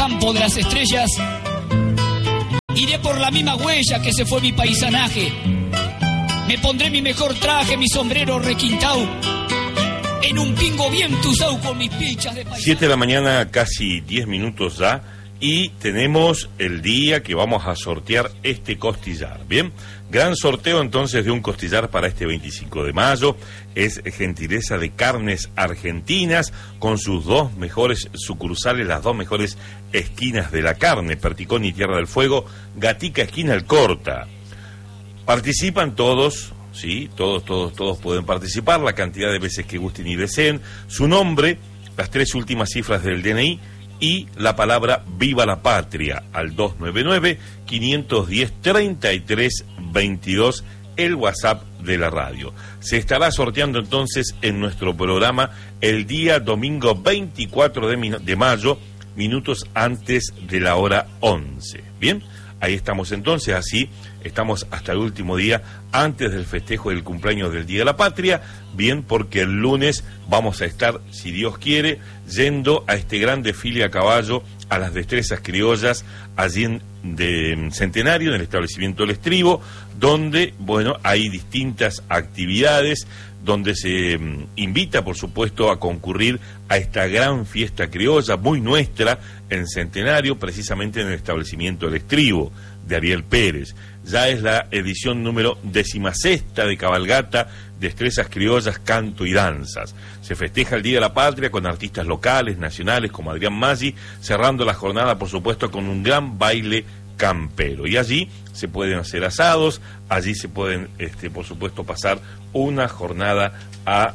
campo de las estrellas, iré por la misma huella que se fue mi paisanaje. Me pondré mi mejor traje, mi sombrero requintao, en un pingo bien tusao con mis pilchas de paisaje. 7 de la mañana, casi 10 minutos ya, y tenemos el día que vamos a sortear este costillar, ¿bien? Gran sorteo entonces de un costillar para este 25 de mayo, es gentileza de Carnes Argentinas, con sus dos mejores sucursales, las dos mejores esquinas de la carne, Perticón y Tierra del Fuego, Gatica esquina El Corta. Participan todos, sí, todos pueden participar, la cantidad de veces que gusten y deseen, su nombre, las 3 últimas cifras del DNI y la palabra Viva la Patria al 299-510-3322, el WhatsApp de la radio. Se estará sorteando entonces en nuestro programa el día domingo 24 de mayo, minutos antes de la hora 11. ¿Bien? Ahí estamos entonces, así estamos hasta el último día antes del festejo del cumpleaños del Día de la Patria, bien, porque el lunes vamos a estar, si Dios quiere, yendo a este gran desfile a caballo a las destrezas criollas allí en Centenario, en el establecimiento El Estribo, donde, bueno, hay distintas actividades, donde se invita, por supuesto, a concurrir a esta gran fiesta criolla, muy nuestra, en Centenario, precisamente en el establecimiento El Estribo, de Ariel Pérez. Ya es la edición número 16 de Cabalgata, Destrezas Criollas, Canto y Danzas. Se festeja el Día de la Patria con artistas locales, nacionales, como Adrián Maggi, cerrando la jornada, por supuesto, con un gran baile campero. Y allí se pueden hacer asados, allí se pueden, por supuesto, pasar una jornada a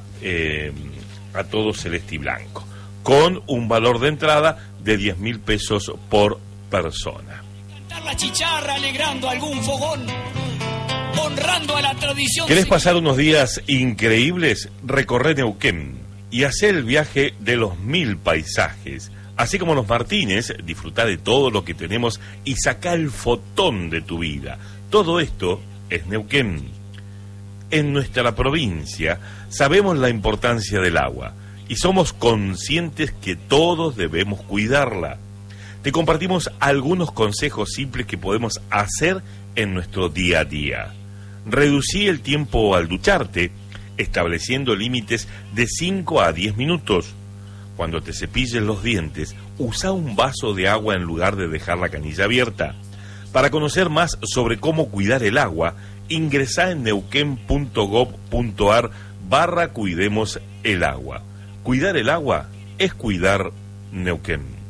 todo celeste y blanco, con un valor de entrada de 10.000 pesos por persona. Cantar la chicharra alegrando algún fogón, honrando a la tradición. ¿Querés pasar unos días increíbles? Recorre Neuquén y hacé el viaje de los 1000 paisajes. Así como los Martínez, disfrutá de todo lo que tenemos y sacá el fotón de tu vida. Todo esto es Neuquén. En nuestra provincia sabemos la importancia del agua y somos conscientes que todos debemos cuidarla. Te compartimos algunos consejos simples que podemos hacer en nuestro día a día. Reducí el tiempo al ducharte, estableciendo límites de 5 a 10 minutos. Cuando te cepilles los dientes, usa un vaso de agua en lugar de dejar la canilla abierta. Para conocer más sobre cómo cuidar el agua, ingresá en neuquén.gov.ar/cuidemos el agua. Cuidar el agua es cuidar Neuquén.